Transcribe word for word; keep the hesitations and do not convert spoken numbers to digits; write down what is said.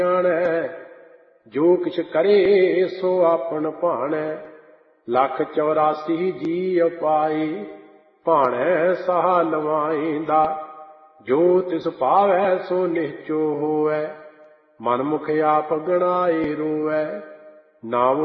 ਜਾਣੈ। ਜੋ ਕਿਛ ਕਰੇ ਸੋ ਆਪਨ ਭਾਣੈ। ਲੱਖ ਚੌਰਾਸੀ ਜੀ ਅਪਾਈ ਭਾਣੈ ਸਹਾ ਲਵਾਇਂਦਾ। ਜੋ ਤਿਸ ਭਾਵੈ ਸੋ ਨਿਹਚੋ ਹੋਵੈ। ਮਨ ਮੁਖ ਆਪ ਗਣਾਏ ਰੋਵੈ। ਨਾਮ